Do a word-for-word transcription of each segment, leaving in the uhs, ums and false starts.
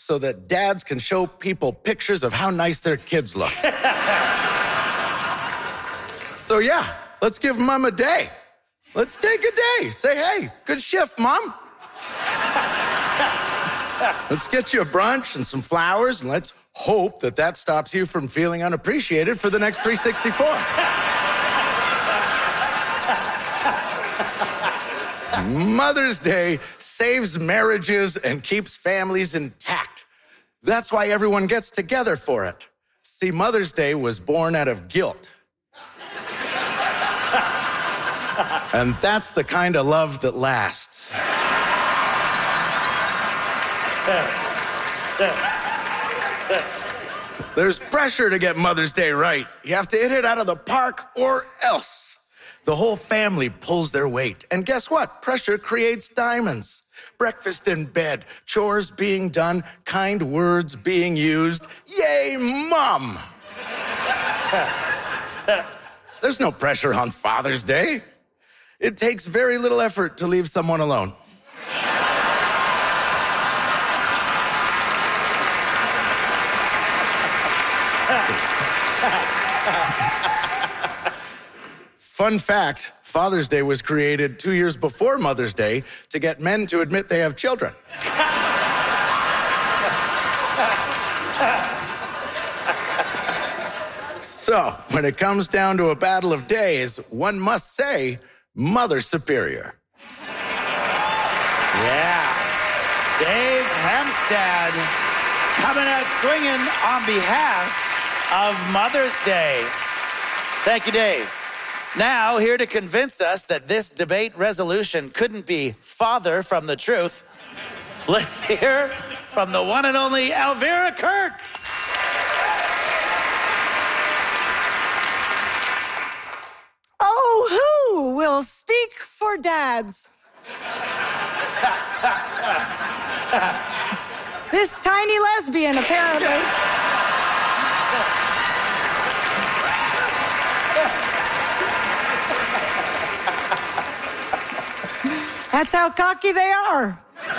so that dads can show people pictures of how nice their kids look. So yeah, let's give Mom a day. Let's take a day. Say, hey, good shift, Mom. Let's get you a brunch and some flowers, and let's hope that that stops you from feeling unappreciated for the next three sixty-four. Mother's Day saves marriages and keeps families intact. That's why everyone gets together for it. See, Mother's Day was born out of guilt. And that's the kind of love that lasts. There's pressure to get Mother's Day right. You have to hit it out of the park or else. The whole family pulls their weight. And guess what? Pressure creates diamonds. Breakfast in bed, chores being done, kind words being used. Yay, Mom! There's no pressure on Father's Day. It takes very little effort to leave someone alone. Fun fact, Father's Day was created two years before Mother's Day to get men to admit they have children. So, when it comes down to a battle of days, one must say, Mother's superior. Yeah. Dave Hemstad coming out swinging on behalf of Mother's Day. Thank you, Dave. Now, here to convince us that this debate resolution couldn't be farther from the truth, let's hear from the one and only Elvira Kurt. Oh, who will speak for dads? This tiny lesbian, apparently. That's how cocky they are.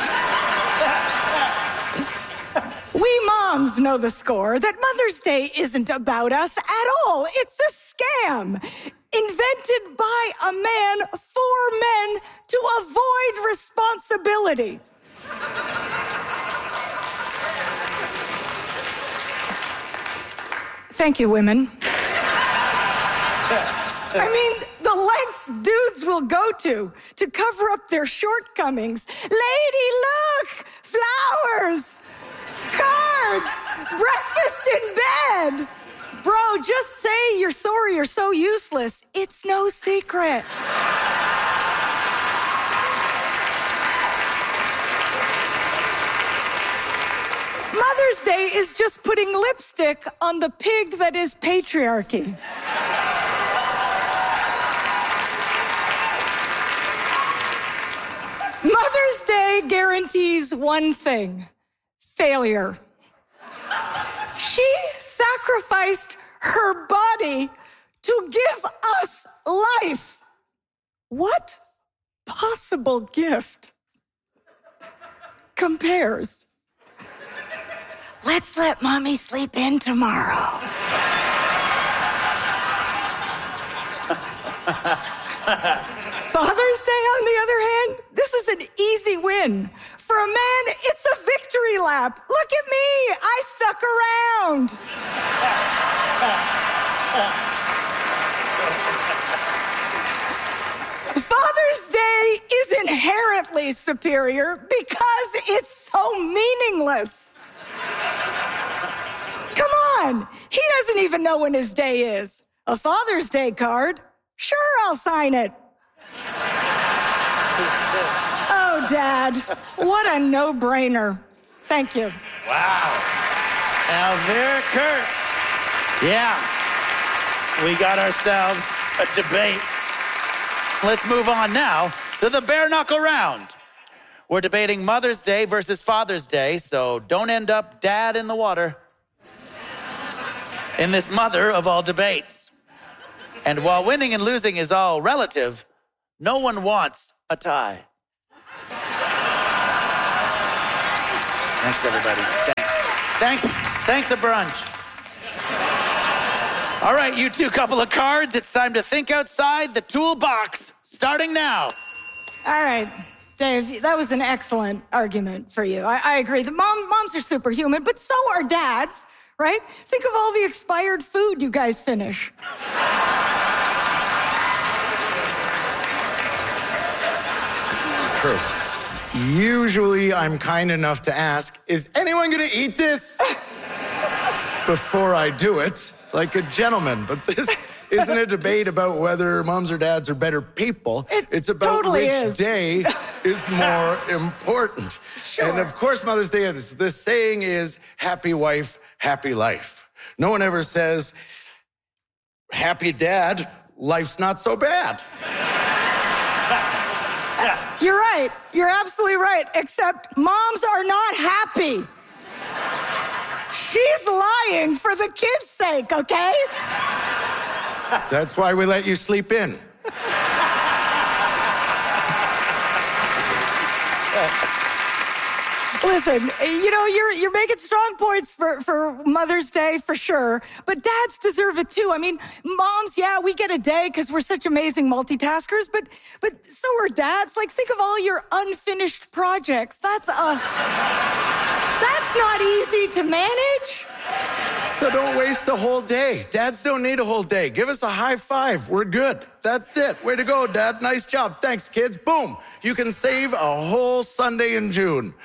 We moms know the score, that Mother's Day isn't about us at all. It's a scam invented by a man for men to avoid responsibility. Thank you, women. I mean, the lengths dudes will go to to cover up their shortcomings. Lady, look! Flowers! Cards! Breakfast in bed! Bro, just say you're sorry you're so useless. It's no secret. Mother's Day is just putting lipstick on the pig that is patriarchy. Mother's Day guarantees one thing: failure. She sacrificed her body to give us life. What possible gift compares? Let's let Mommy sleep in tomorrow. Father's Day, on the other hand, this is an easy win. For a man, it's a victory lap. Look at me, I stuck around. Father's Day is inherently superior because it's so meaningless. Come on, he doesn't even know when his day is. A Father's Day card? Sure, I'll sign it. Oh, Dad, what a no-brainer. Thank you. Wow. Elvira Kurt. Yeah, we got ourselves a debate. Let's move on now to the bare knuckle round. We're debating Mother's Day versus Father's Day, so don't end up dad in the water in this mother of all debates. And while winning and losing is all relative, no one wants a tie. Thanks, everybody. Thanks. Thanks, thanks a brunch. All right, you two couple of cards. It's time to think outside the toolbox, starting now. All right, Dave, that was an excellent argument for you. I, I agree that mom, moms are superhuman, but so are dads, right? Think of all the expired food you guys finish. True. Usually I'm kind enough to ask, is anyone gonna eat this? Before I do it, like a gentleman. But this isn't a debate about whether moms or dads are better people. It it's about totally which is. day is more important. Sure. And of course, Mother's Day, this, this saying is happy wife, happy life. No one ever says, happy dad, life's not so bad. You're right. You're absolutely right. Except moms are not happy. She's lying for the kids' sake, okay? That's why we let you sleep in. Listen, you know, you're you're making strong points for, for Mother's Day, for sure, but dads deserve it too. I mean, moms, yeah, we get a day because we're such amazing multitaskers, but but so are dads. Like, think of all your unfinished projects. That's uh, that's not easy to manage. So don't waste a whole day. Dads don't need a whole day. Give us a high five. We're good. That's it. Way to go, Dad. Nice job. Thanks, kids. Boom. You can save a whole Sunday in June.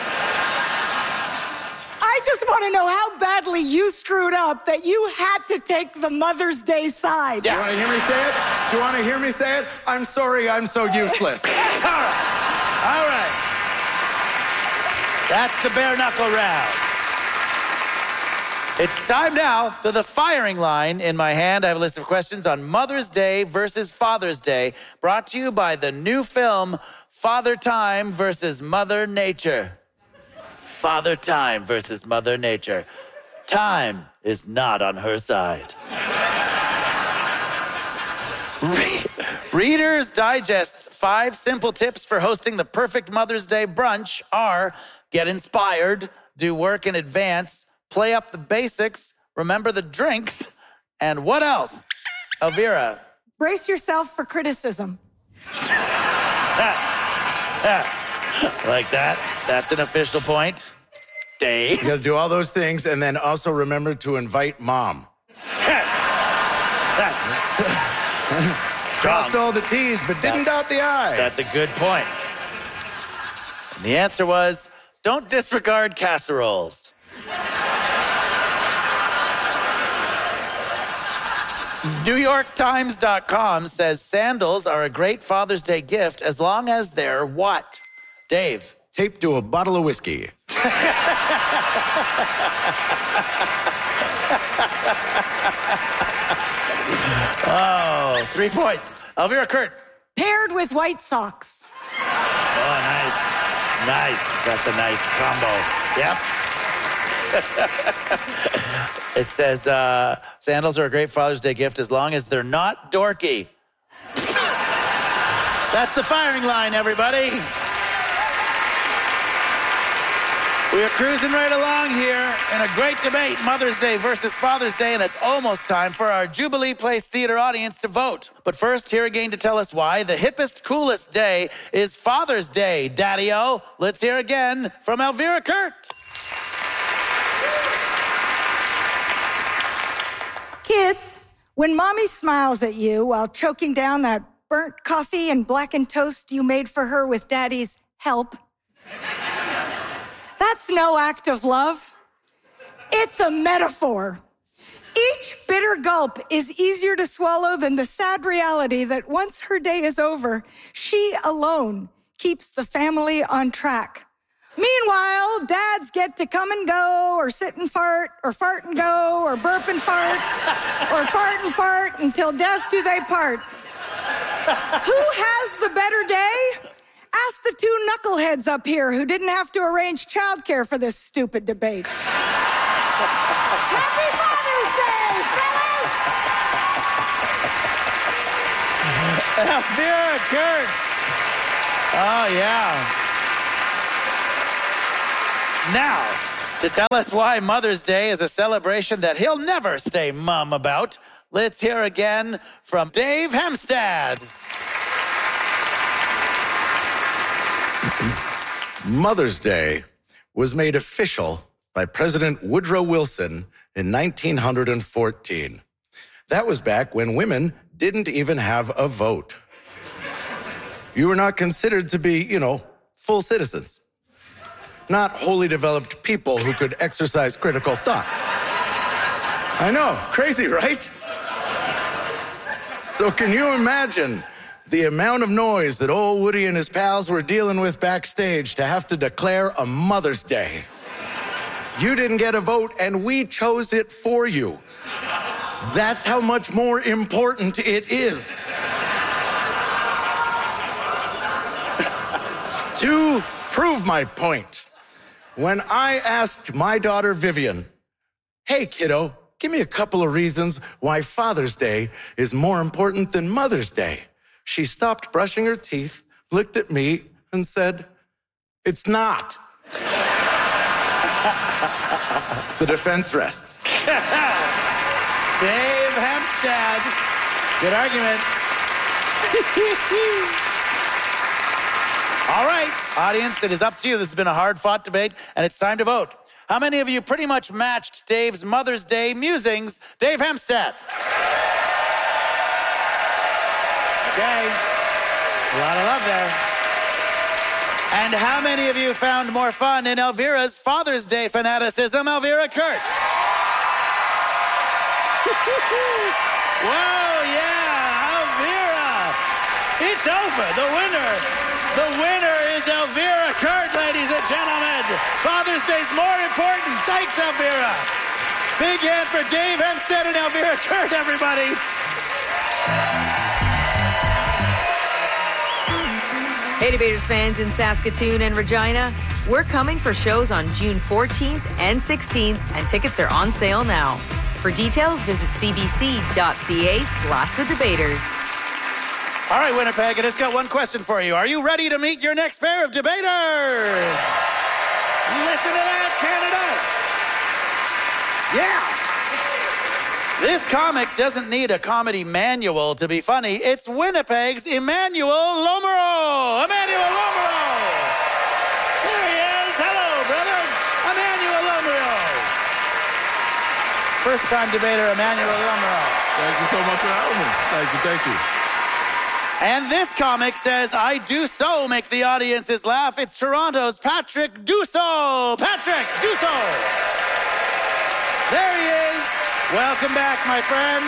I just want to know how badly you screwed up that you had to take the Mother's Day side. You want to hear me say it? Do you want to hear me say it? I'm sorry I'm so useless. All right. All right. That's the bare knuckle round. It's time now for the firing line. In my hand, I have a list of questions on Mother's Day versus Father's Day, brought to you by the new film, Father Time versus Mother Nature. Father Time versus Mother Nature. Time is not on her side. Re- Reader's Digest's five simple tips for hosting the perfect Mother's Day brunch are: get inspired, do work in advance, play up the basics, remember the drinks, and what else? Elvira. Brace yourself for criticism. Like that? That's an official point. Dave. You gotta do all those things and then also remember to invite mom. Crossed all the T's but didn't dot the I. That's a good point. And the answer was, don't disregard casseroles. New York Times dot com says sandals are a great Father's Day gift as long as they're what? Dave. Taped to a bottle of whiskey. Oh, three points. Elvira Kurt. Paired with white socks. Oh, nice. Nice. That's a nice combo. Yep. It says uh, sandals are a great Father's Day gift as long as they're not dorky. That's the firing line, everybody. We are cruising right along here in a great debate, Mother's Day versus Father's Day, and it's almost time for our Jubilee Place Theater audience to vote. But first, here again to tell us why the hippest, coolest day is Father's Day, Daddy-O. Let's hear again from Elvira Kurt. Kids, when mommy smiles at you while choking down that burnt coffee and blackened toast you made for her with daddy's help, that's no act of love. It's a metaphor. Each bitter gulp is easier to swallow than the sad reality that once her day is over, she alone keeps the family on track. Meanwhile, dads get to come and go, or sit and fart, or fart and go, or burp and fart, or fart and fart until death do they part. Who has the better day? Ask the two knuckleheads up here who didn't have to arrange childcare for this stupid debate. Happy Father's Day, fellas! Elvira Kurt. Oh, yeah. Now, To tell us why Mother's Day is a celebration that he'll never stay mum about, let's hear again from Dave Hemstad. Mother's Day was made official by President Woodrow Wilson in nineteen fourteen. That was back when women didn't even have a vote. You were not considered to be, you know, full citizens. Not wholly developed people who could exercise critical thought. I know, crazy, right? So can you imagine the amount of noise that old Woody and his pals were dealing with backstage to have to declare a Mother's Day? You didn't get a vote, and we chose it for you. That's how much more important it is. To prove my point, when I asked my daughter Vivian, hey, kiddo, give me a couple of reasons why Father's Day is more important than Mother's Day, she stopped brushing her teeth, looked at me, and said, it's not. The defense rests. Dave Hemstad. Good argument. All right, audience, it is up to you. This has been a hard-fought debate, and it's time to vote. How many of you pretty much matched Dave's Mother's Day musings? Dave Hemstad. Okay, a lot of love there. And how many of you found more fun in Elvira's Father's Day fanaticism? Elvira Kurt. Whoa, yeah, Elvira. It's over. The winner. The winner is Elvira Kurt, ladies and gentlemen. Father's Day's more important. Thanks, Elvira. Big hand for Dave Hemstad and Elvira Kurt, everybody. Hey, Debaters fans in Saskatoon and Regina. We're coming for shows on June fourteenth and sixteenth, and tickets are on sale now. For details, visit cbc.ca slash the debaters. All right, Winnipeg, I just got one question for you. Are you ready to meet your next pair of debaters? Listen to that, Canada. Yeah. This comic doesn't need a comedy manual to be funny. It's Winnipeg's Emmanuel Lomero. Emmanuel Lomero. There he is. Hello, brother. Emmanuel Lomero. First-time debater, Emmanuel Lomero. Thank you so much for having me. Thank you, thank you. And this comic says, I do so make the audiences laugh. It's Toronto's Patrick Duso. Patrick Duso. There he is. Welcome back, my friend.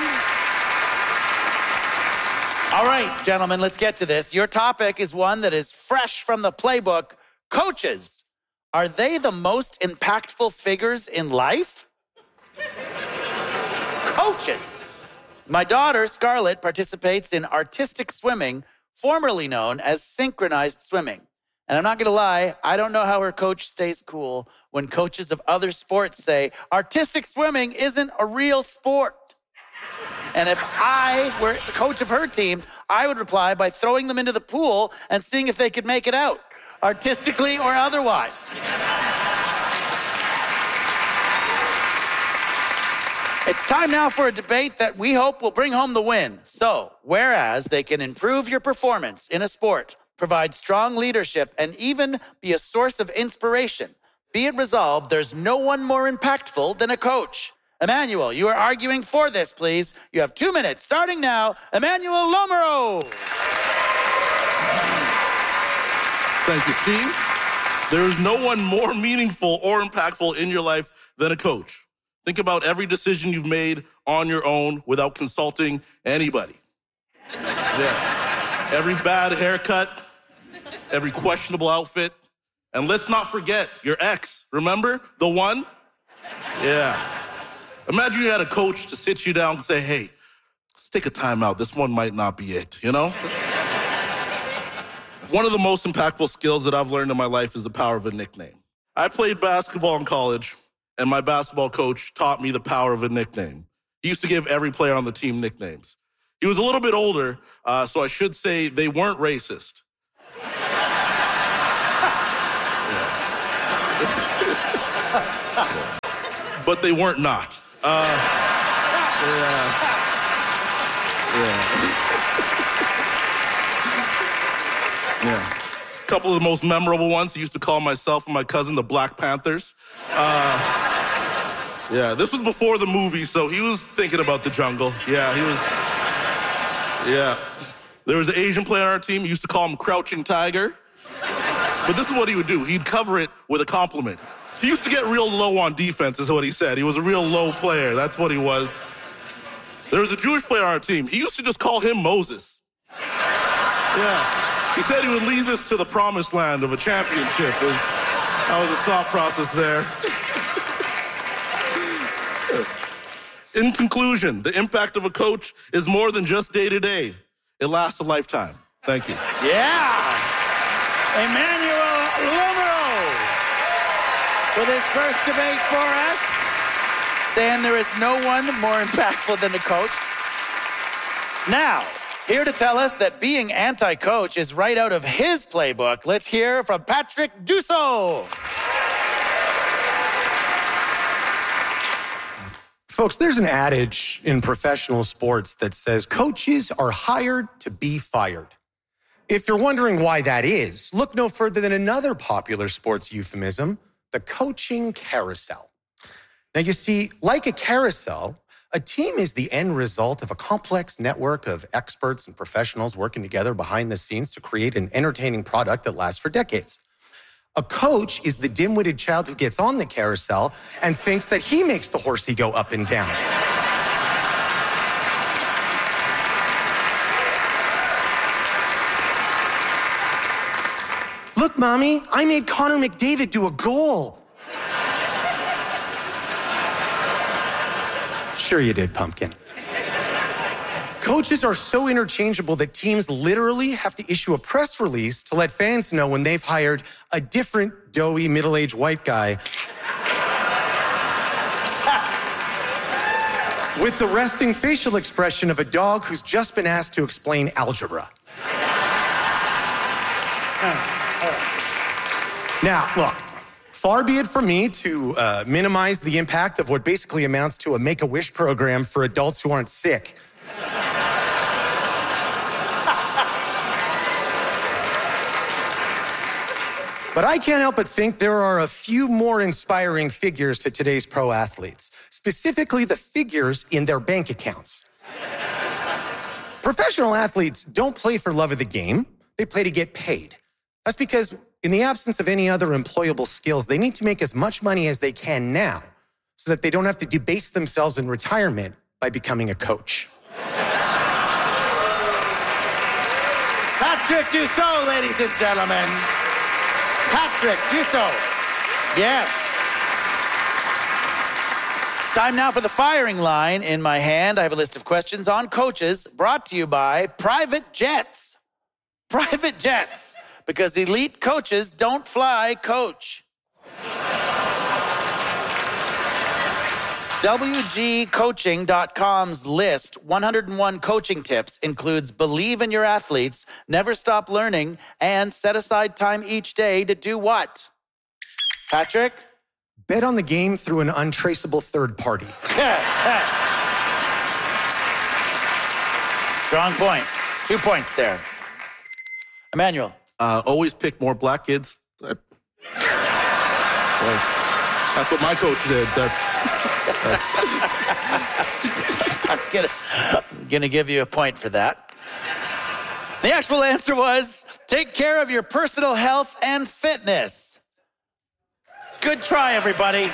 All right, gentlemen, let's get to this. Your topic is one that is fresh from the playbook. Coaches, are they the most impactful figures in life? Coaches. My daughter, Scarlett, participates in artistic swimming, formerly known as synchronized swimming. And I'm not going to lie, I don't know how her coach stays cool when coaches of other sports say, artistic swimming isn't a real sport. And if I were the coach of her team, I would reply by throwing them into the pool and seeing if they could make it out, artistically or otherwise. It's time now for a debate that we hope will bring home the win. So, whereas they can improve your performance in a sport, provide strong leadership, and even be a source of inspiration, be it resolved, there's no one more impactful than a coach. Emmanuel, you are arguing for this, please. You have two minutes, starting now. Emmanuel Lomero. Thank you, Steve. There is no one more meaningful or impactful in your life than a coach. Think about every decision you've made on your own without consulting anybody. Yeah. Every bad haircut, every questionable outfit. And let's not forget your ex, remember? The one? Yeah. Imagine you had a coach to sit you down and say, hey, let's take a time out. This one might not be it, you know? One of the most impactful skills that I've learned in my life is the power of a nickname. I played basketball in college, and my basketball coach taught me the power of a nickname. He used to give every player on the team nicknames. He was a little bit older, uh, so I should say they weren't racist. Yeah. But they weren't not. Uh, yeah. Yeah. Yeah. A couple of the most memorable ones, I used to call myself and my cousin the Black Panthers. Uh, yeah, this was before the movie, so he was thinking about the jungle. Yeah, he was, yeah. There was an Asian player on our team, we used to call him Crouching Tiger. But this is what he would do. He'd cover it with a compliment. He used to get real low on defense, is what he said. He was a real low player. That's what he was. There was a Jewish player on our team. He used to just call him Moses. Yeah. He said he would lead us to the promised land of a championship. Was, that was his thought process there. In conclusion, the impact of a coach is more than just day-to-day. It lasts a lifetime. Thank you. Yeah. Emmanuel Lomereau with his first debate for us, saying there is no one more impactful than the coach. Now, here to tell us that being anti-coach is right out of his playbook, let's hear from Patrick Dussault. Folks, there's an adage in professional sports that says coaches are hired to be fired. If you're wondering why that is, look no further than another popular sports euphemism, the coaching carousel. Now, you see, like a carousel, a team is the end result of a complex network of experts and professionals working together behind the scenes to create an entertaining product that lasts for decades. A coach is the dim-witted child who gets on the carousel and thinks that he makes the horsey go up and down. Look, Mommy, I made Connor McDavid do a goal. Sure you did, Pumpkin. Coaches are so interchangeable that teams literally have to issue a press release to let fans know when they've hired a different doughy middle-aged white guy with the resting facial expression of a dog who's just been asked to explain algebra. Now, look, far be it from me to uh, minimize the impact of what basically amounts to a Make-A-Wish program for adults who aren't sick. But I can't help but think there are a few more inspiring figures to today's pro athletes, specifically the figures in their bank accounts. Professional athletes don't play for love of the game, they play to get paid. That's because in the absence of any other employable skills, they need to make as much money as they can now so that they don't have to debase themselves in retirement by becoming a coach. Patrick Dussault, ladies and gentlemen. Patrick Dussault. Yes. Time now for the firing line. In my hand, I have a list of questions on coaches brought to you by Private Jets. Private Jets. Because elite coaches don't fly coach. W G coaching dot com's list, one hundred one coaching tips, includes believe in your athletes, never stop learning, and set aside time each day to do what? Patrick? Bet on the game through an untraceable third party. Strong point. Two points there. Emmanuel? Uh, always pick more black kids. That's, that's what my coach did. That's... That's... I'm gonna, I'm gonna give you a point for that. The actual answer was, take care of your personal health and fitness. Good try, everybody.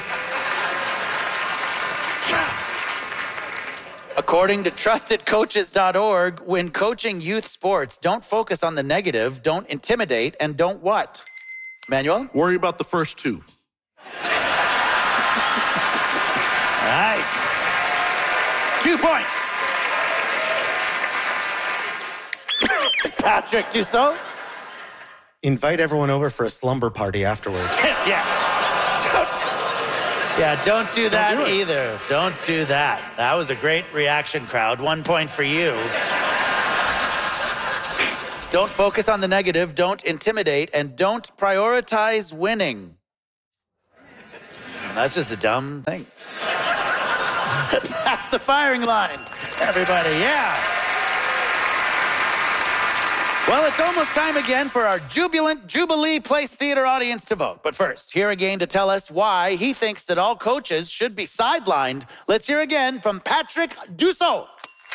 According to trusted coaches dot org, when coaching youth sports, don't focus on the negative, don't intimidate, and don't what? Emmanuel? Worry about the first two. Nice. Two points. Patrick Dussault? Invite everyone over for a slumber party afterwards. yeah. Don't, yeah, don't do that don't do either. Don't do that. That was a great reaction, crowd. One point for you. Don't focus on the negative, don't intimidate, and don't prioritize winning. That's just a dumb thing. That's the firing line, everybody. Yeah. Well, it's almost time again for our jubilant Jubilee Place Theater audience to vote. But first, here again to tell us why he thinks that all coaches should be sidelined. Let's hear again from Patrick Dussault.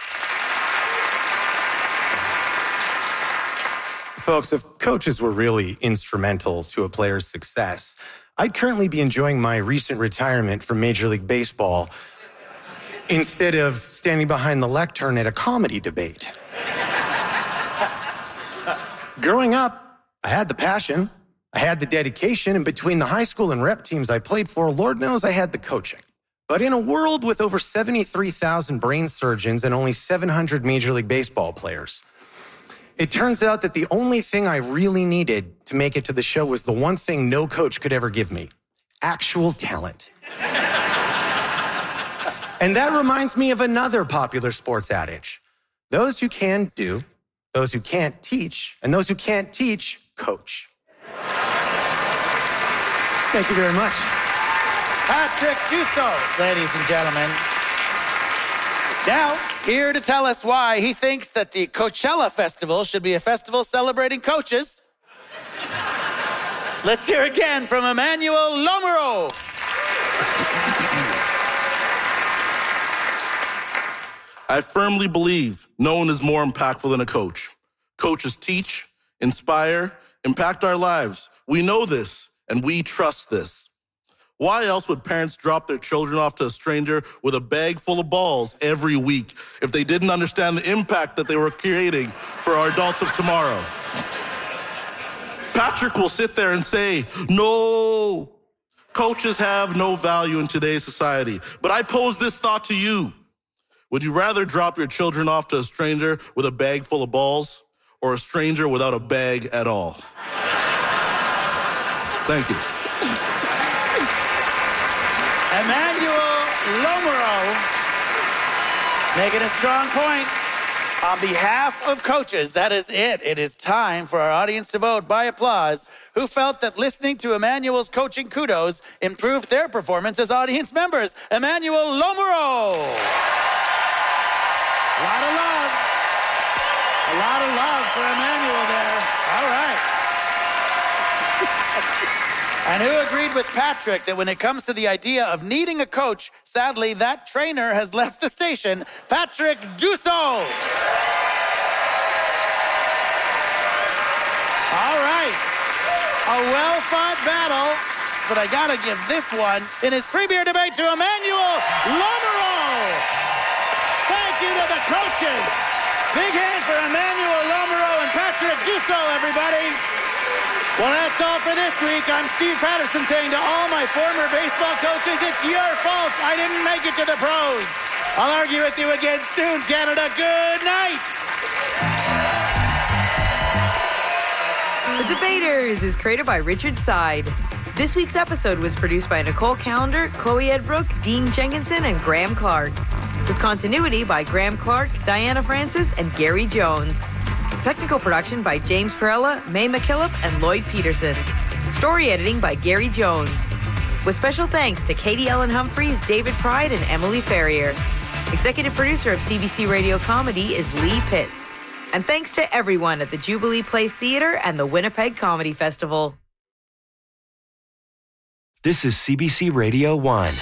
Folks, if coaches were really instrumental to a player's success, I'd currently be enjoying my recent retirement from Major League Baseball instead of standing behind the lectern at a comedy debate. Growing up, I had the passion, I had the dedication, and between the high school and rep teams I played for, Lord knows I had the coaching. But in a world with over seventy-three thousand brain surgeons and only seven hundred Major League Baseball players, it turns out that the only thing I really needed to make it to the show was the one thing no coach could ever give me: actual talent. And that reminds me of another popular sports adage: those who can do, those who can't teach, and those who can't teach, coach. Thank you very much. Patrick Dussault, ladies and gentlemen. Now, here to tell us why he thinks that the Coachella Festival should be a festival celebrating coaches. Let's hear again from Emmanuel Lomero. I firmly believe no one is more impactful than a coach. Coaches teach, inspire, impact our lives. We know this, and we trust this. Why else would parents drop their children off to a stranger with a bag full of balls every week if they didn't understand the impact that they were creating for our adults of tomorrow? Patrick will sit there and say, no, coaches have no value in today's society. But I pose this thought to you. Would you rather drop your children off to a stranger with a bag full of balls or a stranger without a bag at all? Thank you. Emmanuel Lomero making a strong point. On behalf of coaches, that is it. It is time for our audience to vote by applause who felt that listening to Emmanuel's coaching kudos improved their performance as audience members. Emmanuel Lomero. A lot of love. A lot of love for Emmanuel there. All right. And who agreed with Patrick that when it comes to the idea of needing a coach, sadly, that trainer has left the station? Patrick Dussault. All right. A well-fought battle, but I gotta give this one in his premier debate to Emmanuel Lomero. Thank you to the coaches. Big hand for Emmanuel Lomero and Patrick Dussault, everybody. Well, that's all for this week. I'm Steve Patterson saying to all my former baseball coaches, it's your fault I didn't make it to the pros. I'll argue with you again soon, Canada. Good night. The Debaters is created by Richard Side. This week's episode was produced by Nicole Callender, Chloe Edbrook, Dean Jenkinson, and Graham Clark. With continuity by Graham Clark, Diana Francis, and Gary Jones. Technical production by James Perella, May McKillop, and Lloyd Peterson. Story editing by Gary Jones. With special thanks to Katie Ellen Humphreys, David Pride, and Emily Ferrier. Executive producer of C B C Radio Comedy is Lee Pitts. And thanks to everyone at the Jubilee Place Theater and the Winnipeg Comedy Festival. This is C B C Radio one.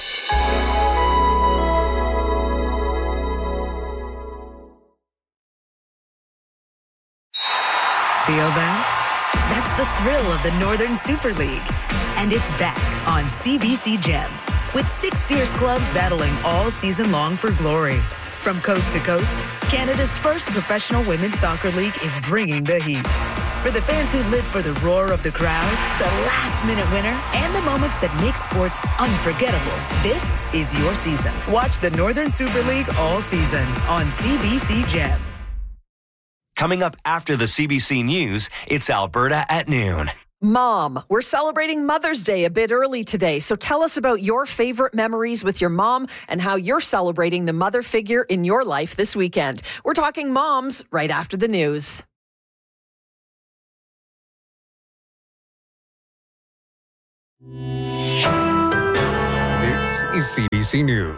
Feel that? That's the thrill of the Northern Super League. And it's back on C B C Gem, with six fierce clubs battling all season long for glory. From coast to coast, Canada's first professional women's soccer league is bringing the heat. For the fans who live for the roar of the crowd, the last-minute winner, and the moments that make sports unforgettable, this is your season. Watch the Northern Super League all season on C B C Gem. Coming up after the C B C News, it's Alberta at noon. Mom, we're celebrating Mother's Day a bit early today, so tell us about your favorite memories with your mom and how you're celebrating the mother figure in your life this weekend. We're talking moms right after the news. is C B C News.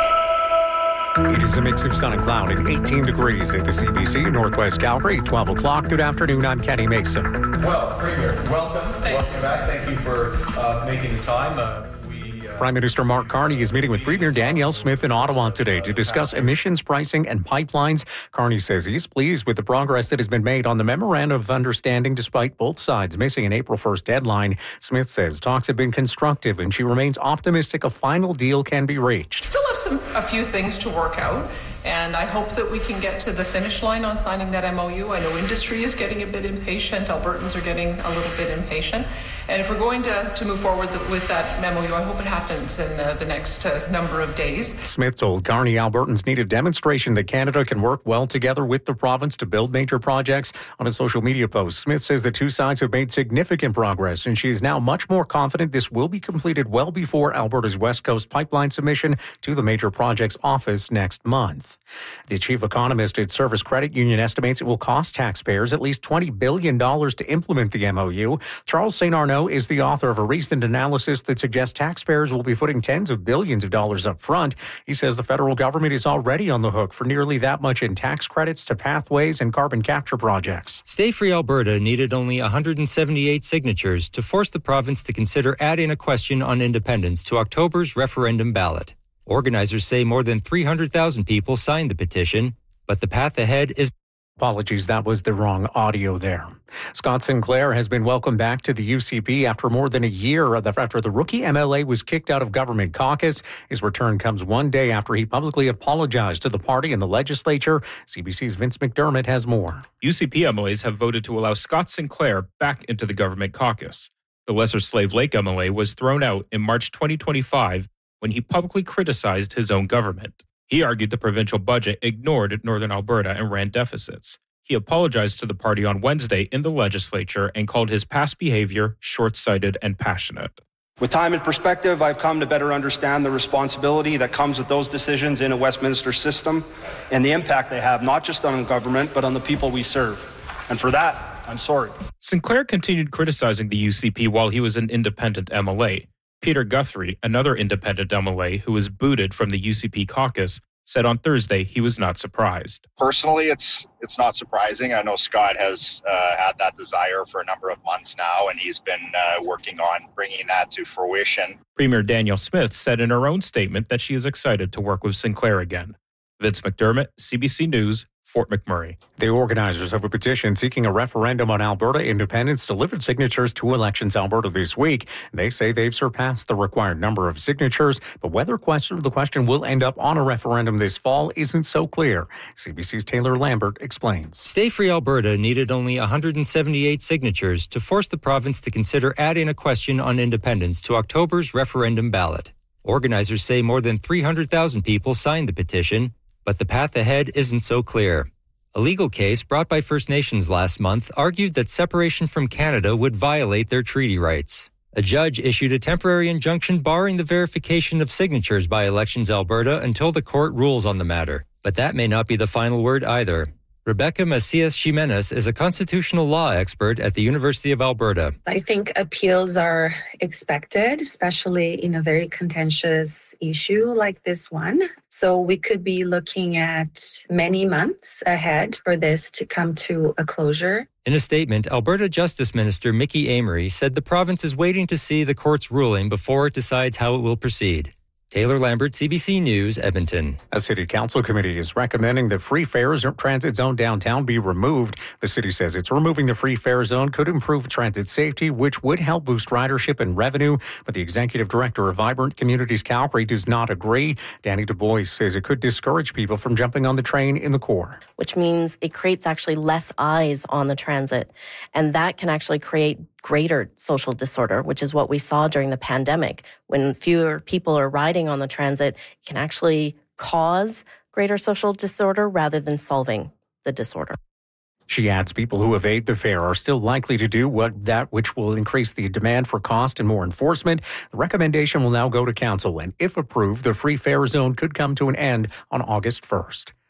It is a mix of sun and cloud and eighteen degrees at the C B C in Northwest Calgary, twelve o'clock. Good afternoon, I'm Kenny Mason. Well, Premier, welcome. Thank welcome you. back. Thank you for uh, making the time. Uh, we, uh, Prime Minister Mark Carney is meeting with Premier Danielle Smith in Ottawa today to discuss emissions pricing and pipelines. Carney says he's pleased with the progress that has been made on the Memorandum of Understanding despite both sides missing an April first deadline. Smith says talks have been constructive and she remains optimistic a final deal can be reached. Still have some a few things to work out, and I hope that we can get to the finish line on signing that M O U. I know industry is getting a bit impatient. Albertans are getting a little bit impatient. And if we're going to, to move forward with that M O U, I hope it happens in the, the next uh, number of days. Smith told Carney Albertans need a demonstration that Canada can work well together with the province to build major projects. On a social media post, Smith says the two sides have made significant progress, and she is now much more confident this will be completed well before Alberta's West Coast pipeline submission to the Major Projects Office next month. The chief economist at Service Credit Union estimates it will cost taxpayers at least twenty billion dollars to implement the M O U. Charles Saint Arnaud is the author of a recent analysis that suggests taxpayers will be footing tens of billions of dollars up front. He says the federal government is already on the hook for nearly that much in tax credits to pathways and carbon capture projects. Stay Free Alberta needed only one hundred seventy-eight signatures to force the province to consider adding a question on independence to October's referendum ballot. Organizers say more than three hundred thousand people signed the petition, but the path ahead is... Apologies, that was the wrong audio there. Scott Sinclair has been welcomed back to the U C P after more than a year after the rookie M L A was kicked out of government caucus. His return comes one day after he publicly apologized to the party and the legislature. C B C's Vince McDermott has more. U C P M L As have voted to allow Scott Sinclair back into the government caucus. The Lesser Slave Lake M L A was thrown out in March twenty twenty-five when he publicly criticized his own government. He argued the provincial budget ignored Northern Alberta and ran deficits. He apologized to the party on Wednesday in the legislature and called his past behavior short-sighted and passionate. With time and perspective, I've come to better understand the responsibility that comes with those decisions in a Westminster system and the impact they have not just on government, but on the people we serve. And for that, I'm sorry. Sinclair continued criticizing the U C P while he was an independent M L A. Peter Guthrie, another independent M L A who was booted from the U C P caucus, said on Thursday he was not surprised. Personally, it's it's not surprising. I know Scott has uh, had that desire for a number of months now, and he's been uh, working on bringing that to fruition. Premier Danielle Smith said in her own statement that she is excited to work with Sinclair again. Vince McDermott, C B C News, Fort McMurray. The organizers of a petition seeking a referendum on Alberta independence delivered signatures to Elections Alberta this week. They say they've surpassed the required number of signatures, but whether question, the question will end up on a referendum this fall isn't so clear. C B C's Taylor Lambert explains. Stay Free Alberta needed only one hundred seventy-eight signatures to force the province to consider adding a question on independence to October's referendum ballot. Organizers say more than three hundred thousand people signed the petition, but the path ahead isn't so clear. A legal case brought by First Nations last month argued that separation from Canada would violate their treaty rights. A judge issued a temporary injunction barring the verification of signatures by Elections Alberta until the court rules on the matter. But that may not be the final word either. Rebecca Macias Jimenez is a constitutional law expert at the University of Alberta. I think appeals are expected, especially in a very contentious issue like this one. So we could be looking at many months ahead for this to come to a closure. In a statement, Alberta Justice Minister Mickey Amery said the province is waiting to see the court's ruling before it decides how it will proceed. Taylor Lambert, C B C News, Edmonton. A city council committee is recommending the free fares transit zone downtown be removed. The city says it's removing the free fare zone could improve transit safety, which would help boost ridership and revenue. But the executive director of Vibrant Communities Calgary does not agree. Danny Du Bois says it could discourage people from jumping on the train in the core. Which means it creates actually less eyes on the transit. And that can actually create greater social disorder, which is what we saw during the pandemic. When fewer people are riding on the transit, it can actually cause greater social disorder rather than solving the disorder. She adds people who evade the fare are still likely to do what that which will increase the demand for cost and more enforcement. The recommendation will now go to council, and if approved, the free fare zone could come to an end on August first.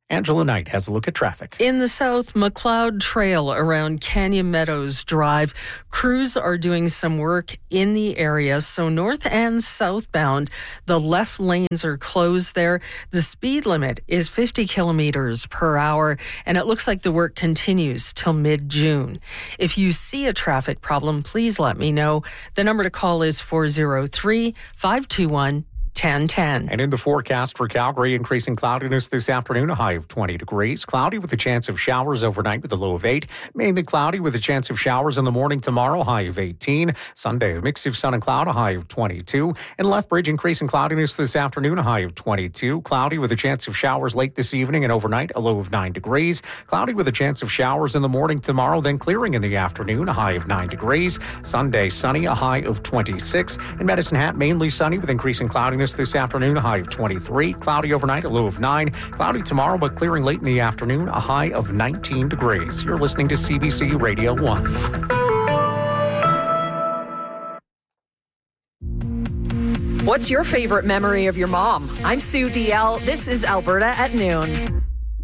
Angela Knight has a look at traffic. In the south, McLeod Trail around Canyon Meadows Drive. Crews are doing some work in the area, so north and southbound, the left lanes are closed there. The speed limit is fifty kilometers per hour, and it looks like the work continues till mid-June. If you see a traffic problem, please let me know. The number to call is four oh three, five two one, ten ten. And in the forecast for Calgary, increasing cloudiness this afternoon, a high of twenty degrees. Cloudy with a chance of showers overnight with a low of eight. Mainly cloudy with a chance of showers in the morning tomorrow, high of eighteen. Sunday, a mix of sun and cloud, a high of twenty-two. And Lethbridge, increasing cloudiness this afternoon, a high of twenty-two. Cloudy with a chance of showers late this evening and overnight, a low of nine degrees. Cloudy with a chance of showers in the morning tomorrow, then clearing in the afternoon, a high of nine degrees. Sunday, sunny, a high of twenty-six. And Medicine Hat, mainly sunny with increasing cloudiness this afternoon, a high of twenty-three. Cloudy overnight, a low of nine. Cloudy tomorrow, but clearing late in the afternoon, a high of nineteen degrees. You're listening to C B C Radio one. What's your favorite memory of your mom? I'm Sue D L. This is Alberta at noon.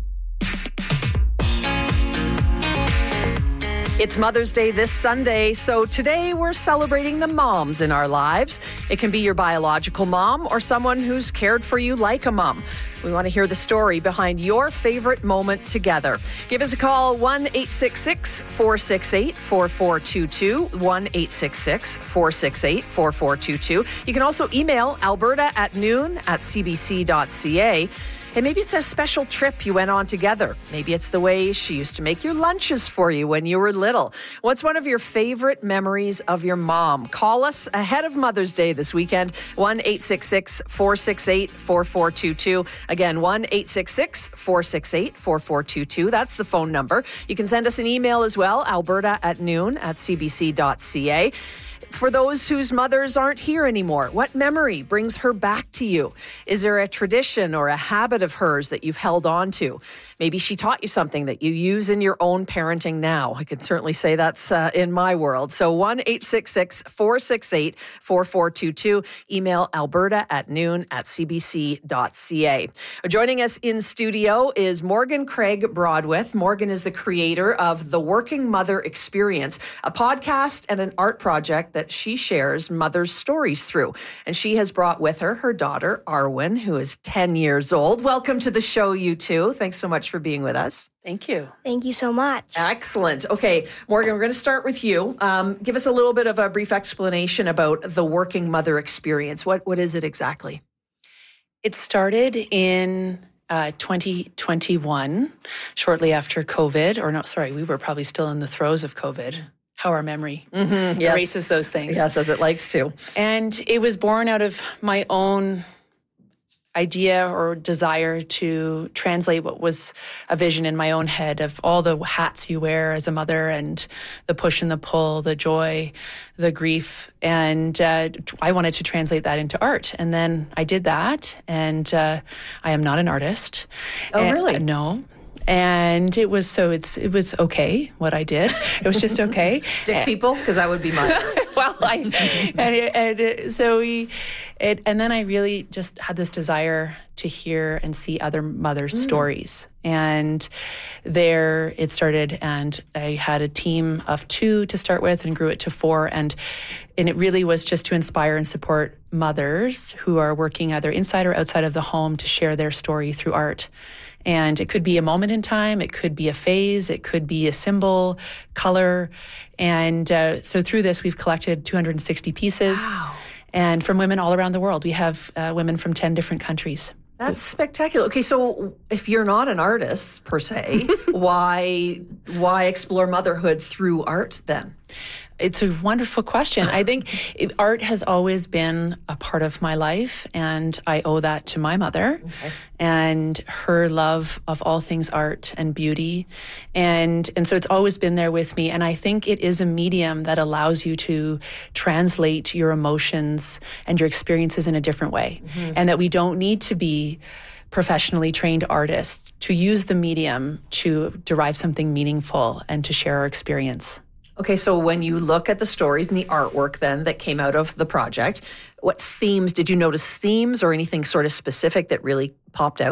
It's Mother's Day this Sunday, so today we're celebrating the moms in our lives. It can be your biological mom or someone who's cared for you like a mom. We want to hear the story behind your favorite moment together. Give us a call, one eight six six, four six eight, four four two two, one eight six six, four six eight, four four two two. You can also email alberta at noon at c b c dot c a. And maybe it's a special trip you went on together. Maybe it's the way she used to make your lunches for you when you were little. What's one of your favorite memories of your mom? Call us ahead of Mother's Day this weekend, one eight six six, four six eight, four four two two. Again, one eight six six, four six eight, four four two two. That's the phone number. You can send us an email as well, alberta at noon at c b c dot c a. For those whose mothers aren't here anymore, what memory brings her back to you? Is there a tradition or a habit of hers that you've held on to? Maybe she taught you something that you use in your own parenting now. I can certainly say that's uh, in my world. So one eight six six, four six eight, four four two two. Email alberta at noon at c b c dot c a. Joining us in studio is Morgan Craig Broadwith. Morgan is the creator of The Working Mother Experience, a podcast and an art project that she shares mother's stories through. And she has brought with her her daughter, Arwen, who is ten years old. Welcome to the show, you two. Thanks so much for being with us. Thank you. Thank you so much. Excellent. Okay, Morgan, we're going to start with you. Um, give us a little bit of a brief explanation about the Working Mother Experience. What What is it exactly? It started in uh, twenty twenty-one, shortly after COVID, or not, sorry, we were probably still in the throes of COVID. How our memory mm-hmm, yes. erases those things. Yes, as it likes to. And it was born out of my own idea or desire to translate what was a vision in my own head of all the hats you wear as a mother and the push and the pull, the joy, the grief. And uh, I wanted to translate that into art. And then I did that. And uh, I am not an artist. Oh, and, really? Uh, no. And it was so it's it was okay what I did. It was just okay. Stick people, because that would be mine. well, I and, it, and it, so we, it, and then I really just had this desire to hear and see other mothers' mm. stories. And there it started, and I had a team of two to start with, and grew it to four, and and it really was just to inspire and support mothers who are working either inside or outside of the home to share their story through art. And it could be a moment in time, it could be a phase, it could be a symbol, color. And uh, so through this, we've collected two hundred sixty pieces. Wow. And from women all around the world. We have uh, women from ten different countries. That's spectacular. Okay, so if you're not an artist per se, why why explore motherhood through art then? It's a wonderful question. I think it, art has always been a part of my life, and I owe that to my mother okay. and her love of all things art and beauty. And, and so it's always been there with me. And I think it is a medium that allows you to translate your emotions and your experiences in a different way. Mm-hmm. And that we don't need to be professionally trained artists to use the medium to derive something meaningful and to share our experience. Okay, so when you look at the stories and the artwork then that came out of the project, what themes, did you notice themes or anything sort of specific that really popped out?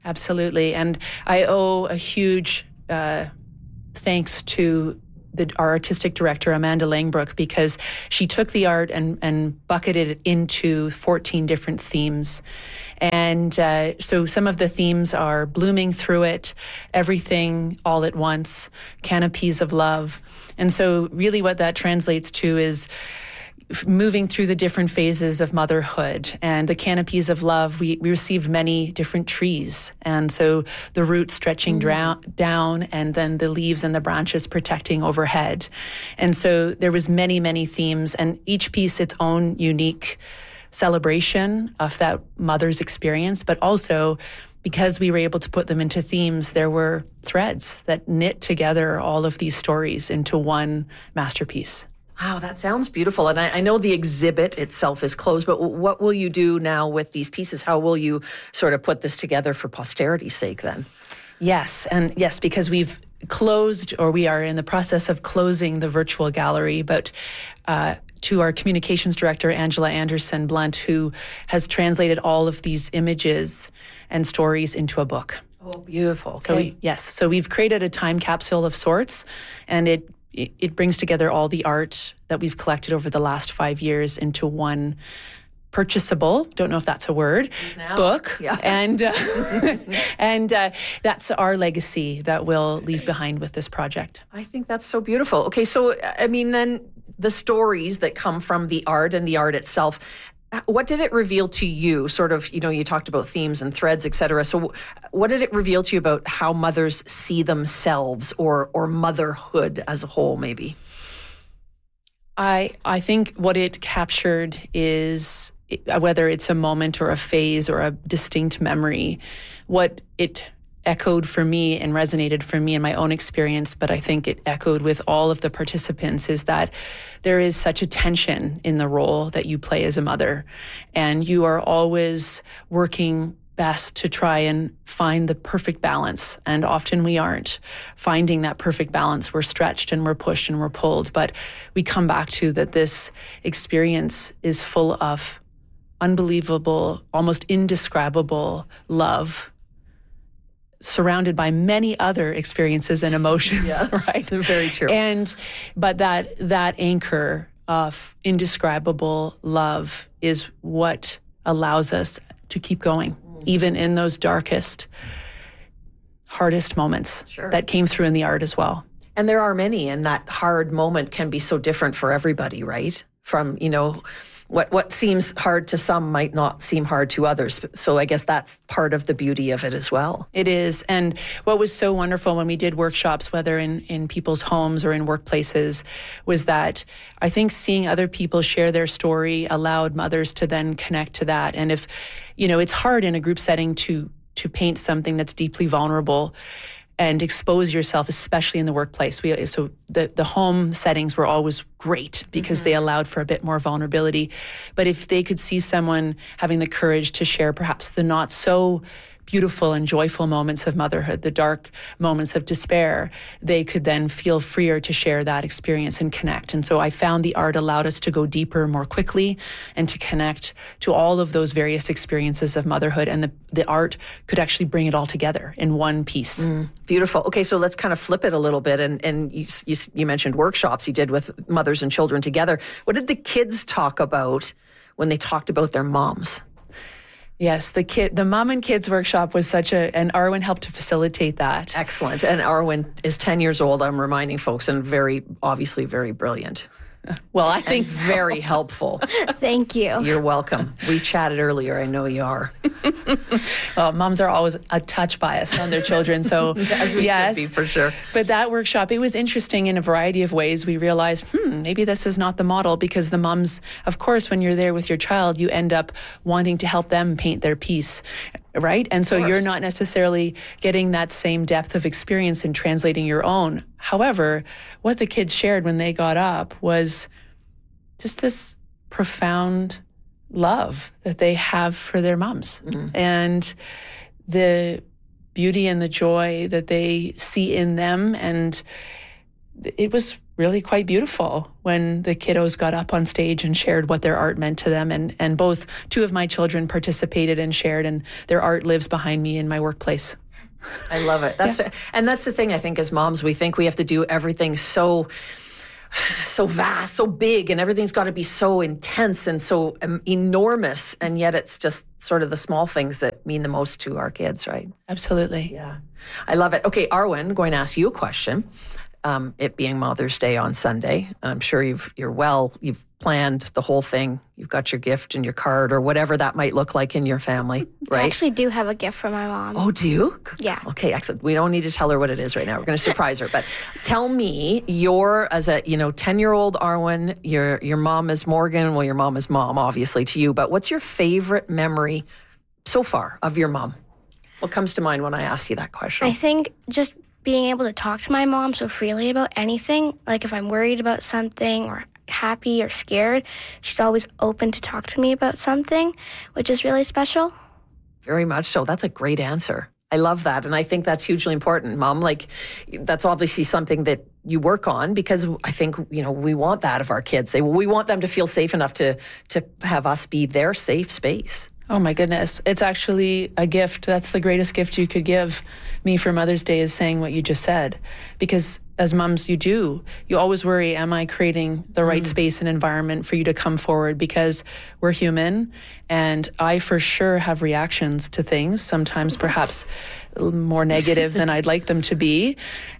Absolutely. And I owe a huge uh, thanks to the, our artistic director, Amanda Langbrook, because she took the art and, and bucketed it into fourteen different themes. And uh, so some of the themes are blooming through it, everything all at once, canopies of love. And so really what that translates to is moving through the different phases of motherhood. And the canopies of love, we, we received many different trees. And so the roots stretching mm. drown, down and then the leaves and the branches protecting overhead. And so there was many, many themes, and each piece its own unique celebration of that mother's experience, but also because we were able to put them into themes, there were threads that knit together all of these stories into one masterpiece. Wow, that sounds beautiful. And I, I know the exhibit itself is closed, but what will you do now with these pieces? How will you sort of put this together for posterity's sake then? Yes, and yes, because we've closed, or we are in the process of closing the virtual gallery, but uh, to our communications director, Angela Anderson Blunt, who has translated all of these images and stories into a book. Oh, beautiful. Okay. So we, yes, so we've created a time capsule of sorts, and it It brings together all the art that we've collected over the last five years into one purchasable, don't know if that's a word, book. Yes. And, uh, and uh, that's our legacy that we'll leave behind with this project. I think that's so beautiful. Okay, so, I mean, then the stories that come from the art and the art itself, what did it reveal to you? Sort of, you know, you talked about themes and threads, et cetera. So what did it reveal to you about how mothers see themselves or or motherhood as a whole, maybe? I I think what it captured is, whether it's a moment or a phase or a distinct memory, what it echoed for me and resonated for me in my own experience, but I think it echoed with all of the participants, is that there is such a tension in the role that you play as a mother. And you are always working best to try and find the perfect balance. And often we aren't finding that perfect balance. We're stretched and we're pushed and we're pulled. But we come back to that this experience is full of unbelievable, almost indescribable love, surrounded by many other experiences and emotions, yes, right? Very true. And, but that, that anchor of indescribable love is what allows us to keep going, mm. even in those darkest, hardest moments sure. that came through in the art as well. And there are many, and that hard moment can be so different for everybody, right? From, you know, What what seems hard to some might not seem hard to others. So I guess that's part of the beauty of it as well. It is. And what was so wonderful when we did workshops, whether in, in people's homes or in workplaces, was that I think seeing other people share their story allowed mothers to then connect to that. And if, you know, it's hard in a group setting to to paint something that's deeply vulnerable and expose yourself, especially in the workplace. We, so the, the home settings were always great because mm-hmm. they allowed for a bit more vulnerability. But if they could see someone having the courage to share perhaps the not so beautiful and joyful moments of motherhood, the dark moments of despair, they could then feel freer to share that experience and connect. And so I found the art allowed us to go deeper more quickly and to connect to all of those various experiences of motherhood. And the, the art could actually bring it all together in one piece. Mm, beautiful. Okay, so let's kind of flip it a little bit. And, and you, you, you mentioned workshops you did with mothers and children together. What did the kids talk about when they talked about their moms? Yes, the kid, the mom and kids workshop was such a, and Arwen helped to facilitate that. Excellent. And Arwen is ten years old, I'm reminding folks, and very, obviously very brilliant. Well, I think so. Very helpful. Thank you. You're welcome. We chatted earlier. I know you are. Well, moms are always a touch biased on their children, so as we yes, should be for sure. But that workshop, it was interesting in a variety of ways. We realized, hmm, maybe this is not the model, because the moms, of course, when you're there with your child, you end up wanting to help them paint their piece. Right? And so you're not necessarily getting that same depth of experience in translating your own. However, what the kids shared when they got up was just this profound love that they have for their moms, mm-hmm. and the beauty and the joy that they see in them. And it was really quite beautiful when the kiddos got up on stage and shared what their art meant to them. And, and both two of my children participated and shared, and their art lives behind me in my workplace. I love it. That's yeah. And that's the thing, I think, as moms, we think we have to do everything so so vast, so big, and everything's got to be so intense and so um, enormous. And yet it's just sort of the small things that mean the most to our kids, right? Absolutely. Yeah. I love it. Okay, Arwen, I'm going to ask you a question. Um, it being Mother's Day on Sunday, I'm sure you've, you're well, you've planned the whole thing. You've got your gift and your card or whatever that might look like in your family, right? I actually do have a gift for my mom. Oh, do you? Yeah. Okay, excellent. We don't need to tell her what it is right now. We're going to surprise her. But tell me, your, as a, you know, ten-year-old Arwen, your, your mom is Morgan. Well, your mom is mom, obviously, to you. But what's your favorite memory so far of your mom? What comes to mind when I ask you that question? I think just being able to talk to my mom so freely about anything, like if I'm worried about something or happy or scared, she's always open to talk to me about something, which is really special. Very much so. That's a great answer. I love that. And I think that's hugely important, Mom. Like, that's obviously something that you work on, because I think, you know, we want that of our kids. They, we want them to feel safe enough to, to have us be their safe space. Oh my goodness. It's actually a gift. That's the greatest gift you could give me for Mother's Day, is saying what you just said. Because as moms, you do. You always worry, am I creating the right mm. space and environment for you to come forward? Because we're human, and I for sure have reactions to things, sometimes perhaps more negative than I'd like them to be.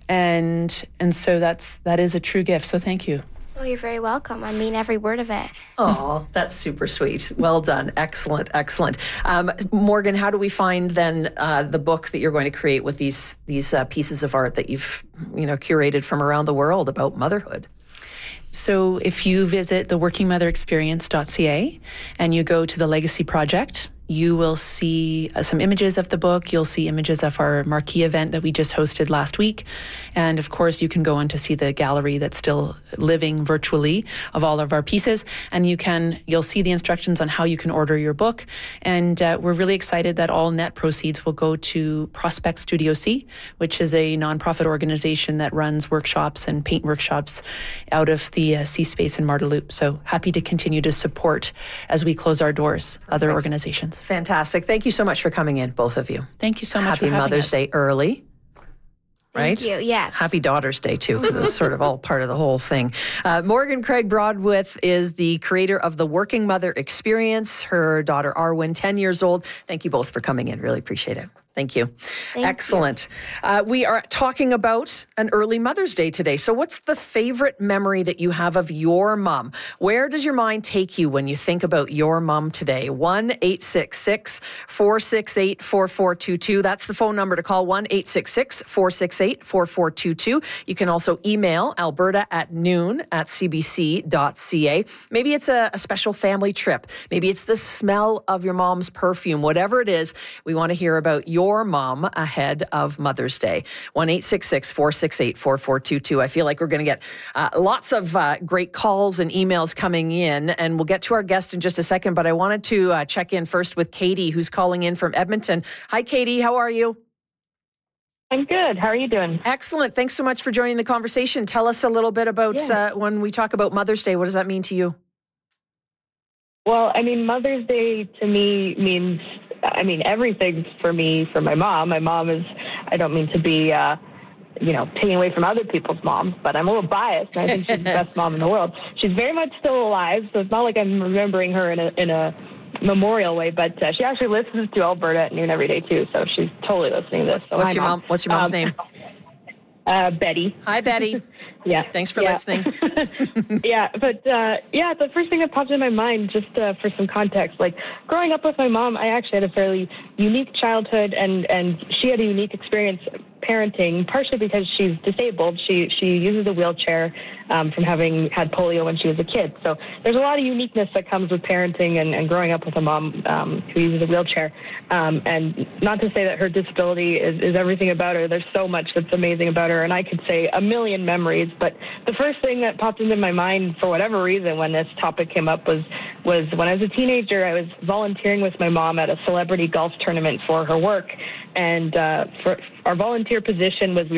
And and so that's that is a true gift. So thank you. Well, you're very welcome. I mean every word of it. Oh, that's super sweet. Well done. Excellent, excellent. Um, Morgan, how do we find then uh, the book that you're going to create with these these uh, pieces of art that you've you know curated from around the world about motherhood? So if you visit the working mother experience dot c a and you go to the Legacy Project, you will see uh, some images of the book. You'll see images of our marquee event that we just hosted last week. And of course, you can go on to see the gallery that's still living virtually of all of our pieces. And you can, you'll see the instructions on how you can order your book. And uh, we're really excited that all net proceeds will go to Prospect Studio C, which is a nonprofit organization that runs workshops and paint workshops out of the uh, C Space in Marda Loop. So happy to continue to support as we close our doors, Perfect. Other organizations. Fantastic. Thank you so much for coming in, both of you. Thank you so much Happy for having Mother's us. Day early. Right? Thank you, yes. Happy Daughter's Day, too, because it's sort of all part of the whole thing. Uh, Morgan Craig Broadwith is the creator of the Working Mother Experience. Her daughter, Arwen, ten years old. Thank you both for coming in. Really appreciate it. Thank you. Thank Excellent. You. Uh, we are talking about an early Mother's Day today. So what's the favorite memory that you have of your mom? Where does your mind take you when you think about your mom today? one eight six six, four six eight, four four two two. That's the phone number to call, one eight six six, four six eight, four four two two. You can also email alberta at noon at c b c dot c a. Maybe it's a, a special family trip. Maybe it's the smell of your mom's perfume. Whatever it is, we want to hear about your Your mom ahead of Mother's Day. one eight six six, four six eight, four four two two. I feel like we're going to get uh, lots of uh, great calls and emails coming in, and we'll get to our guest in just a second, but I wanted to uh, check in first with Katie, who's calling in from Edmonton. Hi, Katie. How are you? I'm good. How are you doing? Excellent. Thanks so much for joining the conversation. Tell us a little bit about yeah. uh, when we talk about Mother's Day, what does that mean to you? Well, I mean, Mother's Day to me means, I mean, everything for me, for my mom. My mom is, I don't mean to be, uh, you know, taking away from other people's moms, but I'm a little biased. I think she's the best mom in the world. She's very much still alive, so it's not like I'm remembering her in a, in a memorial way, but uh, she actually listens to Alberta at noon every day, too, so she's totally listening to this. What's, so what's hi, your mom. mom? What's your mom's um, name? Uh, Betty. Hi, Betty. yeah. Thanks for yeah. listening. yeah, but uh, yeah, the first thing that popped in my mind, just uh, for some context, like growing up with my mom, I actually had a fairly unique childhood, and, and she had a unique experience parenting, partially because she's disabled. She she uses a wheelchair um, from having had polio when she was a kid. So there's a lot of uniqueness that comes with parenting and, and growing up with a mom um, who uses a wheelchair. Um, and not to say that her disability is, is everything about her. There's so much that's amazing about her, and I could say a million memories. But the first thing that popped into my mind, for whatever reason, when this topic came up was was when I was a teenager, I was volunteering with my mom at a celebrity golf tournament for her work. And uh, for our volunteer position was we were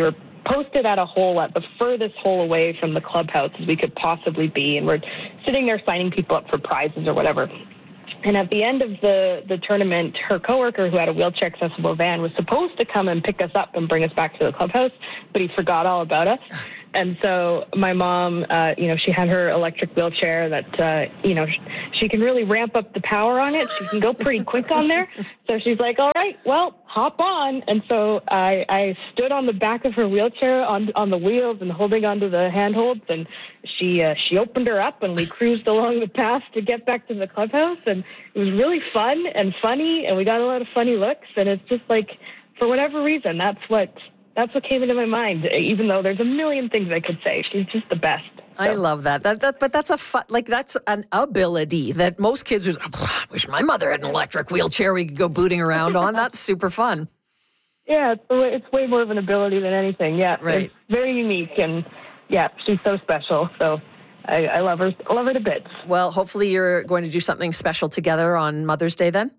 posted at a hole at the furthest hole away from the clubhouse as we could possibly be. And we're sitting there signing people up for prizes or whatever. And at the end of the, the tournament, her coworker who had a wheelchair accessible van was supposed to come and pick us up and bring us back to the clubhouse, but he forgot all about us. And so my mom, uh, you know, she had her electric wheelchair that, uh, you know, she can really ramp up the power on it. She can go pretty quick on there. So she's like, all right, well, hop on. And so I, I stood on the back of her wheelchair on on the wheels and holding onto the handholds. And she uh, she opened her up and we cruised along the path to get back to the clubhouse. And it was really fun and funny. And we got a lot of funny looks. And it's just like, for whatever reason, that's what... That's what came into my mind, even though there's a million things I could say. She's just the best. So. I love that. That, that. But that's a fun, like, that's an ability that most kids are, I wish my mother had an electric wheelchair we could go booting around on. That's super fun. Yeah, it's, it's way more of an ability than anything. Yeah, right. It's very unique. And, yeah, she's so special. So I, I love her. I love her to bits. Well, hopefully you're going to do something special together on Mother's Day then?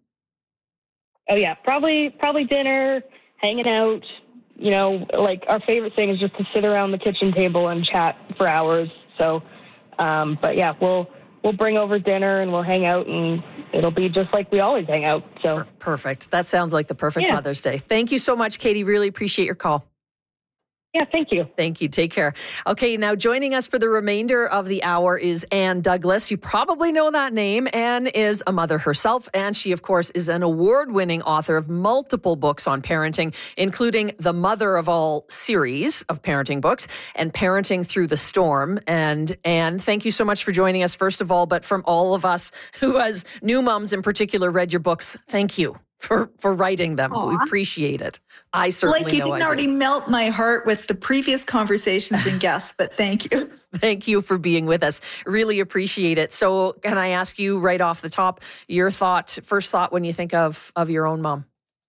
Oh, yeah. Probably, probably dinner, hanging out. You know, like our favorite thing is just to sit around the kitchen table and chat for hours. So, um, but yeah, we'll we'll bring over dinner and we'll hang out, and it'll be just like we always hang out. So perfect. That sounds like the perfect yeah. Mother's Day. Thank you so much, Katie. Really appreciate your call. Yeah, thank you. Thank you. Take care. Okay, now joining us for the remainder of the hour is Anne Douglas. You probably know that name. Anne is a mother herself, and she, of course, is an award-winning author of multiple books on parenting, including the Mother of All series of parenting books and Parenting Through the Storm. And Anne, thank you so much for joining us, first of all, but from all of us who, as new moms in particular, read your books, thank you for, for writing them. Aww. We appreciate it. I certainly like you know didn't I already do. melt my heart with the previous conversations and guests, but thank you. Thank you for being with us. Really appreciate it. So can I ask you right off the top, your thought, first thought when you think of, of your own mom?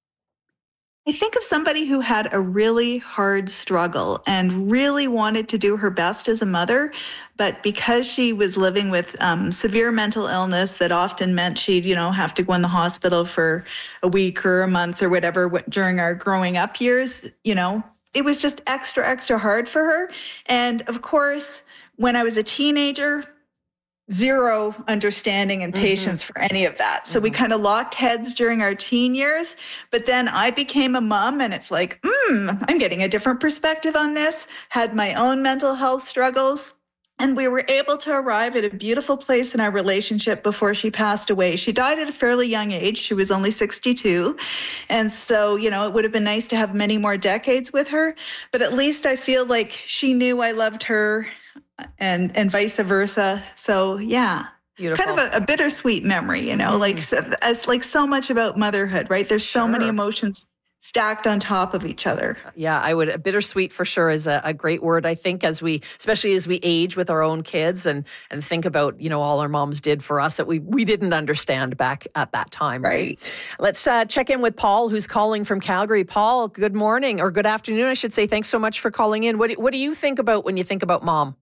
I think of somebody who had a really hard struggle and really wanted to do her best as a mother, but because she was living with um, severe mental illness that often meant she'd, you know, have to go in the hospital for a week or a month or whatever during our growing up years, you know, it was just extra, extra hard for her. And of course, when I was a teenager, zero understanding and patience mm-hmm. for any of that. So mm-hmm. we kind of locked heads during our teen years, but then I became a mom and it's like, hmm, I'm getting a different perspective on this, had my own mental health struggles. And we were able to arrive at a beautiful place in our relationship before she passed away. She died at a fairly young age. She was only sixty-two. And so, you know, it would have been nice to have many more decades with her, but at least I feel like she knew I loved her and and vice versa. So yeah, Beautiful. Kind of a, a bittersweet memory, you know, mm-hmm. like so, as like so much about motherhood, right? There's so sure. many emotions stacked on top of each other. Yeah, I would. Bittersweet for sure is a, a great word. I think as we, especially as we age with our own kids and and think about, you know, all our moms did for us that we we didn't understand back at that time. Right. right? Let's uh, check in with Paul, who's calling from Calgary. Paul, good morning or good afternoon, I should say. Thanks so much for calling in. What do, what do you think about when you think about mom?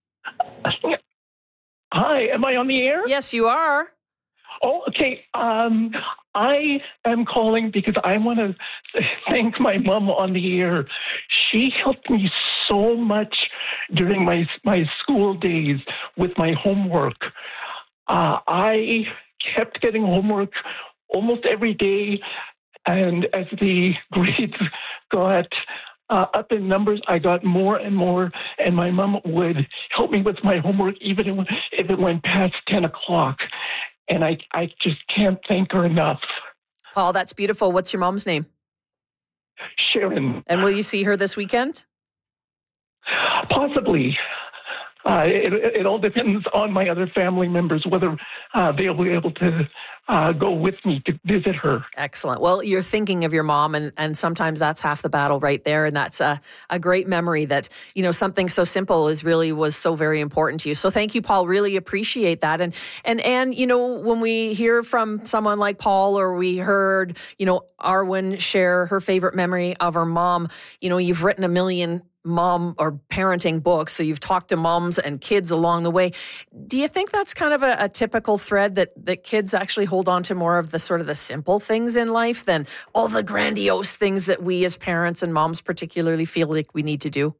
Hi, am I on the air? Yes, you are. Oh, okay. Um, I am calling because I want to thank my mom on the air. She helped me so much during my my school days with my homework. Uh, I kept getting homework almost every day, and as the grades got Uh, up in numbers, I got more and more, and my mom would help me with my homework even if it went past ten o'clock. And I, I just can't thank her enough. Paul, that's beautiful. What's your mom's name? Sharon. And will you see her this weekend? Possibly. Uh, it, it all depends on my other family members, whether uh, they'll be able to uh, go with me to visit her. Excellent. Well, you're thinking of your mom, and, and sometimes that's half the battle right there. And that's a, a great memory that, you know, something so simple is really was so very important to you. So thank you, Paul. Really appreciate that. And, and, and, you know, when we hear from someone like Paul, or we heard, you know, Arwen share her favorite memory of her mom, you know, you've written a million mom or parenting books, so you've talked to moms and kids along the way. Do you think that's kind of a, a typical thread that, that kids actually hold on to more of the sort of the simple things in life than all the grandiose things that we as parents and moms particularly feel like we need to do?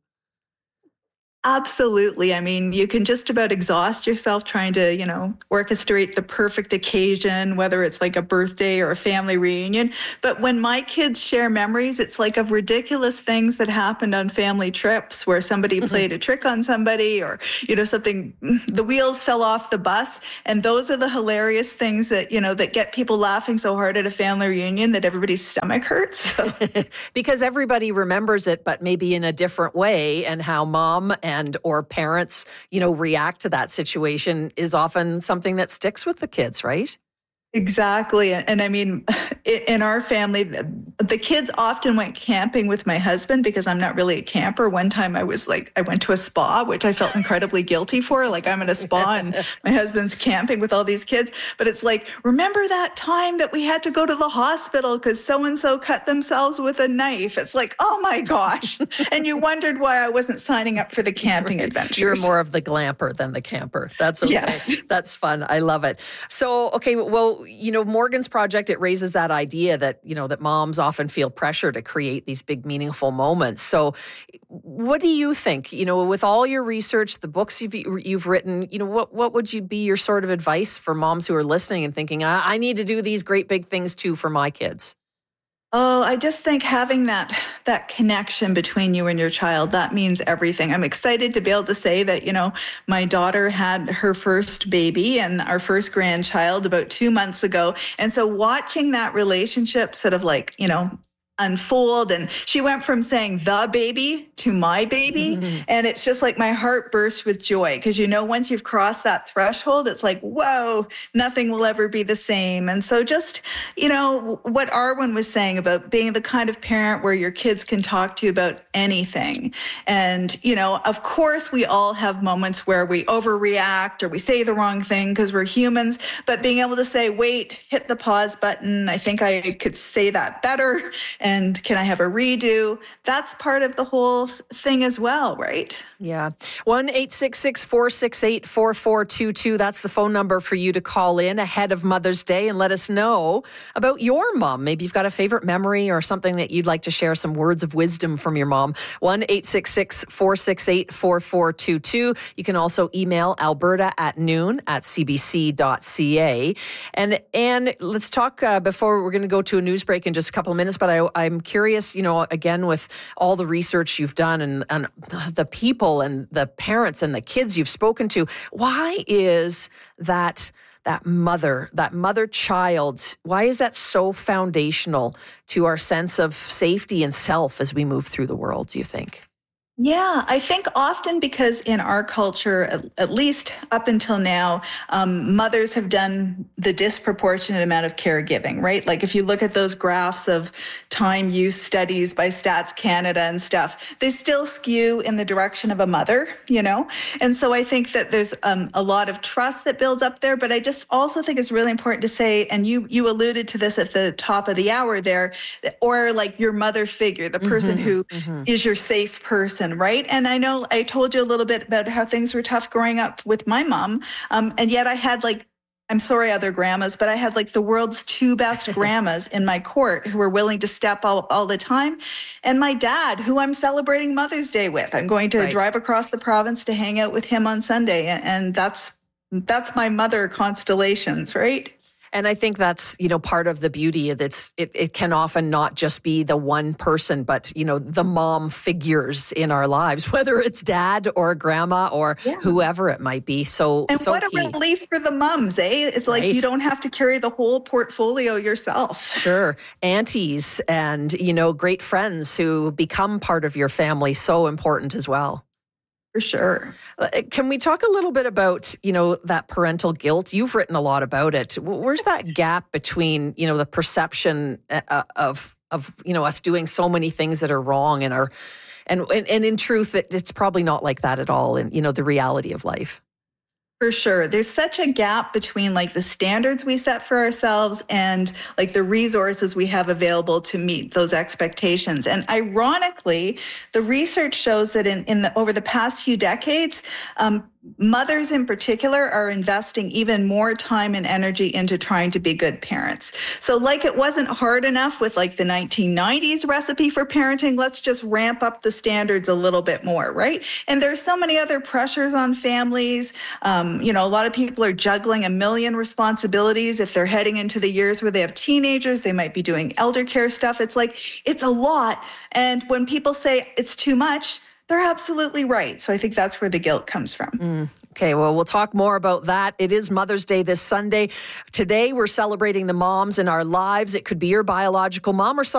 Absolutely. I mean, you can just about exhaust yourself trying to, you know, orchestrate the perfect occasion, whether it's like a birthday or a family reunion. But when my kids share memories, it's like of ridiculous things that happened on family trips where somebody mm-hmm. played a trick on somebody or, you know, something, the wheels fell off the bus. And those are the hilarious things that, you know, that get people laughing so hard at a family reunion that everybody's stomach hurts. So. Because everybody remembers it, but maybe in a different way, and how mom and and or parents, you know, react to that situation is often something that sticks with the kids, right? Exactly. And I mean, in our family, the kids often went camping with my husband because I'm not really a camper. One time I was like, I went to a spa, which I felt incredibly guilty for. Like, I'm in a spa and my husband's camping with all these kids. But it's like, remember that time that we had to go to the hospital because so-and-so cut themselves with a knife? It's like, oh my gosh. And you wondered why I wasn't signing up for the camping right. adventures. You're more of the glamper than the camper. That's okay. Yes. That's fun. I love it. So, okay, well, you know, Morgan's project, it raises that idea that, you know, that moms often feel pressure to create these big, meaningful moments. So what do you think, you know, with all your research, the books you've, you've written, you know, what, what would you be your sort of advice for moms who are listening and thinking, I, I need to do these great big things too for my kids? Oh, I just think having that that connection between you and your child, that means everything. I'm excited to be able to say that, you know, my daughter had her first baby and our first grandchild about two months ago. And so watching that relationship sort of like, you know, unfold, and she went from saying the baby to my baby. Mm-hmm. And it's just like my heart burst with joy because, you know, once you've crossed that threshold, it's like, whoa, nothing will ever be the same. And so just, you know, what Arwen was saying about being the kind of parent where your kids can talk to you about anything. And, you know, of course, we all have moments where we overreact or we say the wrong thing because we're humans, but being able to say, wait, hit the pause button. I think I could say that better. And can I have a redo? That's part of the whole thing as well, right? Yeah. one eight six six, four six eight, four four two two. That's the phone number for you to call in ahead of Mother's Day and let us know about your mom. Maybe you've got a favorite memory or something that you'd like to share, some words of wisdom from your mom. one eight six six, four six eight, four four two two. You can also email Alberta at noon at c b c dot c a. And Anne, let's talk uh, before we're going to go to a news break in just a couple of minutes, but I, I'm curious, you know, again, with all the research you've done and, and the people and the parents and the kids you've spoken to, why is that that mother, that mother child, why is that so foundational to our sense of safety and self as we move through the world, do you think? Yeah, I think often because in our culture, at, at least up until now, um, mothers have done the disproportionate amount of caregiving, right? Like if you look at those graphs of time use studies by Stats Canada and stuff, they still skew in the direction of a mother, you know? And so I think that there's um, a lot of trust that builds up there, but I just also think it's really important to say, and you you alluded to this at the top of the hour there, or like your mother figure, the person mm-hmm, who mm-hmm. is your safe person, right? And I know I told you a little bit about how things were tough growing up with my mom. Um, and yet I had like, I'm sorry, other grandmas, but I had like the world's two best grandmas in my court who were willing to step up all the time. And my dad, who I'm celebrating Mother's Day with, I'm going to right. drive across the province to hang out with him on Sunday. And that's, that's my mother constellations, right? And I think that's, you know, part of the beauty that's it, it can often not just be the one person, but, you know, the mom figures in our lives, whether it's dad or grandma or yeah. whoever it might be. So, and so what key. a relief for the moms, eh? It's like right. you don't have to carry the whole portfolio yourself. Sure. Aunties and, you know, great friends who become part of your family. So important as well. For sure. Can we talk a little bit about, you know, that parental guilt? You've written a lot about it. Where's that gap between, you know, the perception of, of, you know, us doing so many things that are wrong and are, and, and, and in truth, it, it's probably not like that at all in, you know, the reality of life? For sure. There's such a gap between like the standards we set for ourselves and like the resources we have available to meet those expectations. And ironically, the research shows that in, in the over the past few decades, um, mothers in particular are investing even more time and energy into trying to be good parents. So like it wasn't hard enough with like the nineteen nineties recipe for parenting, let's just ramp up the standards a little bit more, right? And there's so many other pressures on families. Um, you know, a lot of people are juggling a million responsibilities. If they're heading into the years where they have teenagers, they might be doing elder care stuff. It's like, it's a lot. And when people say it's too much, they're absolutely right. So I think that's where the guilt comes from. Mm. Okay, well, we'll talk more about that. It is Mother's Day this Sunday. Today, we're celebrating the moms in our lives. It could be your biological mom or someone